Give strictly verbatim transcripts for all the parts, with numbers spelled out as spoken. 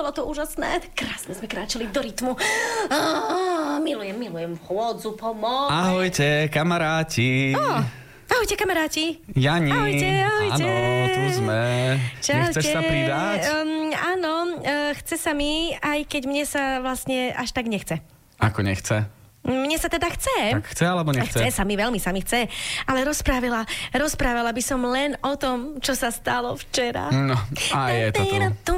bolo to úžasné. Krásne sme kráčali do rytmu. Á, milujem, milujem chôdzu po mori. Ahojte, kamaráti. Oh, ahojte, kamaráti. Jani. Ahojte, ahojte. Áno, tu sme. Čaute. Nechceš sa pridať? Um, áno, uh, chce sa mi, aj keď mne sa vlastne až tak nechce. Ako nechce? Mne sa teda chce. Tak chce alebo nechce? Chce sa mi, veľmi sa mi chce. Ale rozprávala, rozprávala by som len o tom, čo sa stalo včera. No, a je to tu.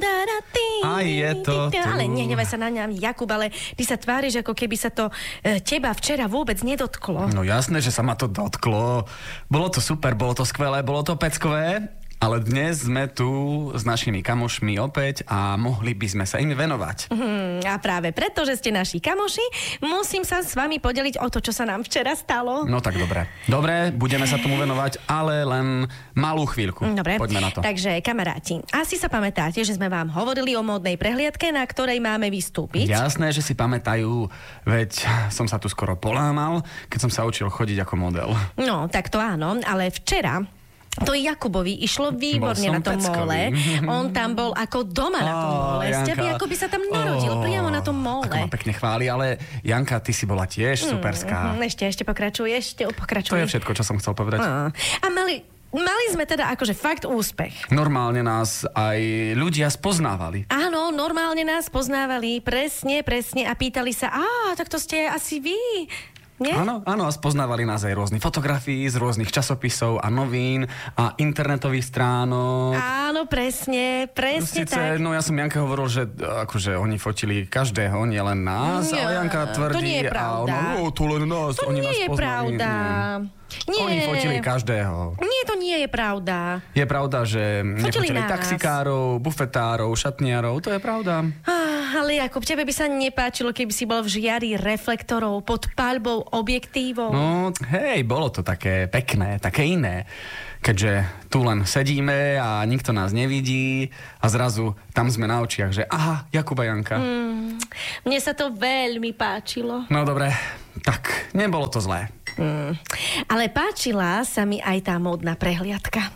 A je to tu. Ale nehnevaj sa na mňa, Jakub, ale ty sa tváriš, ako keby sa to e, teba včera vôbec nedotklo. No jasné, že sa ma to dotklo. Bolo to super, bolo to skvelé, bolo to peckové. Ale dnes sme tu s našimi kamošmi opäť a mohli by sme sa im venovať. Hmm, a práve preto, že ste naši kamoši, musím sa s vami podeliť o to, čo sa nám včera stalo. No tak dobre. Dobre, budeme sa tomu venovať, ale len malú chvíľku. Dobre. Poďme na to. Takže, kamaráti, asi sa pamätáte, že sme vám hovorili o módnej prehliadke, na ktorej máme vystúpiť. Jasné, že si pamätajú, veď som sa tu skoro polámal, keď som sa učil chodiť ako model. No, tak to áno, ale včera to Jakubovi išlo výborne na tom mole. On tam bol ako doma na tom mole. Ste vy, ako by sa tam narodil, oh, priamo na tom mole. Ako ma pekne chváli, ale Janka, ty si bola tiež superská. Mm, ešte, ešte pokračuj, ešte pokračuj. To je všetko, čo som chcel povedať. A, a mali... Mali sme teda akože fakt úspech. Normálne nás aj ľudia spoznávali. Áno, normálne nás poznávali, presne, presne a pýtali sa, á, tak to ste asi vy. Nie? Áno, áno, a spoznávali nás aj rôznych fotografií z rôznych časopisov a novín a internetových stránok. Áno, presne, presne Sice, tak. no ja som Janke hovoril, že akože oni fotili každého, nielen nás, Nie, ale Janka tvrdí, to nie je pravda. a ona, no, tu len nás, To oni nie nás je poznali. pravda. Nie. Oni fotili každého. Nie, to nie je pravda. Je pravda, že Fotili nefotili nás. taxikárov, bufetárov, šatniarov, to je pravda. Ah, ale Jakub, tebe by sa nepáčilo, keby si bol v žiari reflektorov pod paľbou objektívov. No, hej, bolo to také pekné, také iné. Keďže tu len sedíme a nikto nás nevidí a zrazu tam sme na očiach, že aha, Jakuba Janka. Mm, mne sa to veľmi páčilo. No dobre, tak nebolo to zlé. Mm, ale páčila sa mi aj tá módna prehliadka.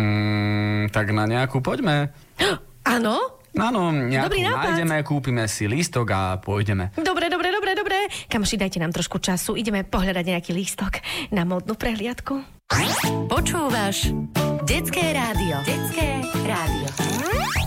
Mm, tak na nejakú poďme. Áno? Áno, nejakú Dobrý nápad. nájdeme, kúpime si lístok a pôjdeme. Dobre, dobre, dobre, dobre. Kamoši, dajte nám trošku času. Ideme pohľadať nejaký lístok na módnu prehliadku. Počúvaš Detské rádio. Detské rádio.